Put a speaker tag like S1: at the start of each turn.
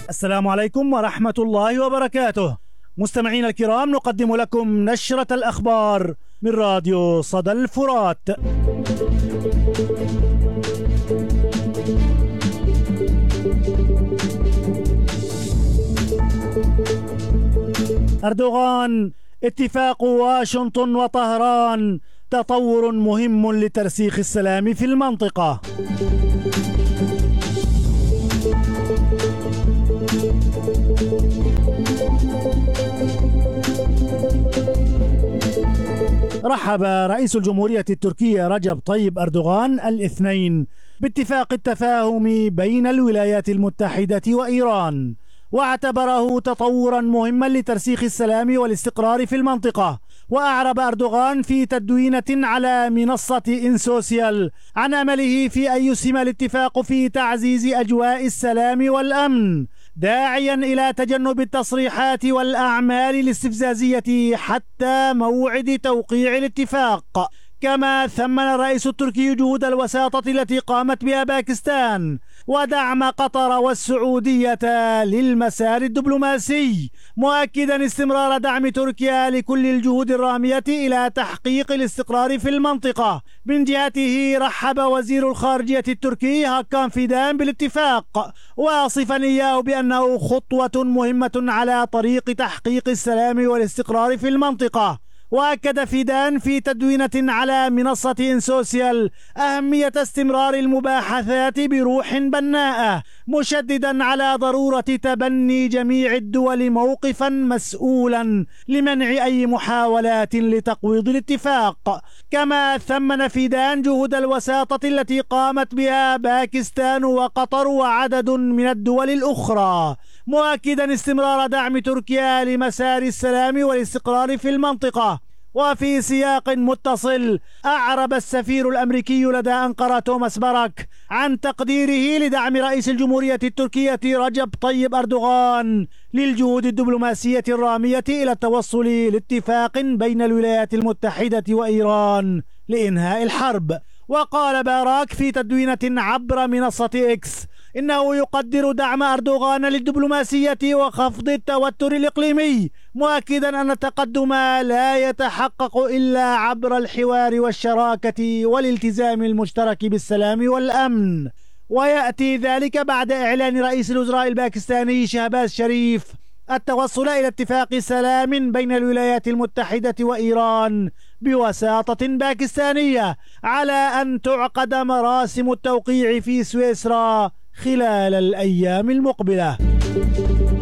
S1: السلام عليكم ورحمة الله وبركاته. مستمعين الكرام، نقدم لكم نشرة الأخبار من راديو صدى الفرات. أردوغان: اتفاق واشنطن وطهران تطور مهم لترسيخ السلام في المنطقة. رحب رئيس الجمهورية التركية رجب طيب أردوغان الاثنين باتفاق التفاهم بين الولايات المتحدة وإيران، واعتبره تطورا مهما لترسيخ السلام والاستقرار في المنطقة. وأعرب أردوغان في تدوينة على منصة إنسوسيال عن أمله في أن يسهم الاتفاق في تعزيز أجواء السلام والأمن، داعيا إلى تجنب التصريحات والأعمال الاستفزازية حتى موعد توقيع الاتفاق. كما ثمن الرئيس التركي جهود الوساطة التي قامت بها باكستان ودعم قطر والسعودية للمسار الدبلوماسي، مؤكدا استمرار دعم تركيا لكل الجهود الرامية إلى تحقيق الاستقرار في المنطقة. من جهته رحب وزير الخارجية التركي هاكان فيدان بالاتفاق، واصفا إياه بأنه خطوة مهمة على طريق تحقيق السلام والاستقرار في المنطقة. وأكد فيدان في تدوينة على منصة إنسوسيال أهمية استمرار المباحثات بروح بناءة، مشددا على ضرورة تبني جميع الدول موقفا مسؤولا لمنع أي محاولات لتقويض الاتفاق. كما ثمن فيدان جهود الوساطة التي قامت بها باكستان وقطر وعدد من الدول الأخرى، مؤكدا استمرار دعم تركيا لمسار السلام والاستقرار في المنطقة. وفي سياق متصل، أعرب السفير الأمريكي لدى أنقرة توماس باراك عن تقديره لدعم رئيس الجمهورية التركية رجب طيب أردوغان للجهود الدبلوماسية الرامية إلى التوصل لاتفاق بين الولايات المتحدة وإيران لإنهاء الحرب. وقال باراك في تدوينة عبر منصة إكس إنه يقدر دعم أردوغان للدبلوماسية وخفض التوتر الإقليمي، مؤكدا أن التقدم لا يتحقق إلا عبر الحوار والشراكة والالتزام المشترك بالسلام والأمن. ويأتي ذلك بعد إعلان رئيس الوزراء الباكستاني شهباز شريف التوصل إلى اتفاق سلام بين الولايات المتحدة وإيران بوساطة باكستانية، على أن تعقد مراسم التوقيع في سويسرا خلال الأيام المقبلة.